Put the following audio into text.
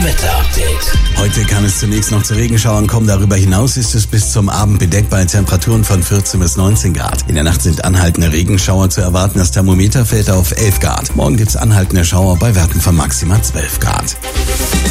Wetterupdate. Heute kann es zunächst noch zu Regenschauern kommen. Darüber hinaus ist es bis zum Abend bedeckt bei Temperaturen von 14 bis 19 Grad. In der Nacht sind anhaltende Regenschauer zu erwarten. Das Thermometer fällt auf 11 Grad. Morgen gibt's anhaltende Schauer bei Werten von maximal 12 Grad.